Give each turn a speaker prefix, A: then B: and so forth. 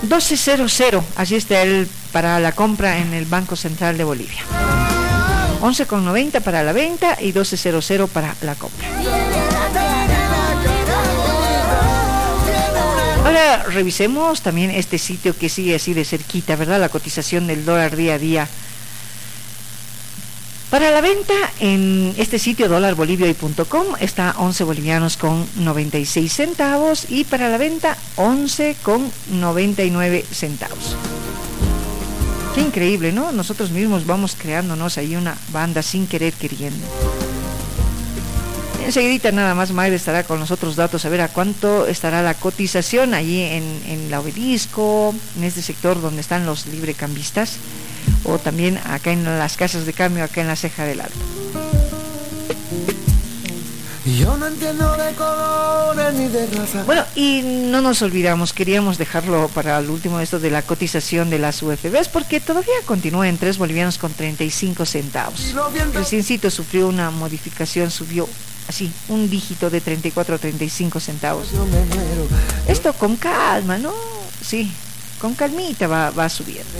A: 12.00, así está él para la compra en el Banco Central de Bolivia. 11.90 para la venta y 12.00 para la compra. Ahora revisemos también este sitio que sigue así de cerquita, ¿verdad? La cotización del dólar día a día. Para la venta en este sitio dolarbolivia.com está 11 bolivianos con 96 centavos y para la venta 11 con 99 centavos. Qué increíble, ¿no? Nosotros mismos vamos creándonos ahí una banda sin querer queriendo. Enseguidita nada más Mayra estará con los otros datos a ver a cuánto estará la cotización allí en la Obelisco, en este sector donde están los librecambistas, o también acá en las casas de cambio, acá en la Ceja del Alto.
B: Yo no entiendo de colores ni de raza.
A: Bueno, y no nos olvidamos, queríamos dejarlo para el último esto de la cotización de las UFBs, porque todavía continúa en 3 bolivianos con 35 centavos. Reciencito sufrió una modificación, subió así, un dígito de 34 a 35 centavos. Esto con calma, ¿no? Sí, con calmita va subiendo.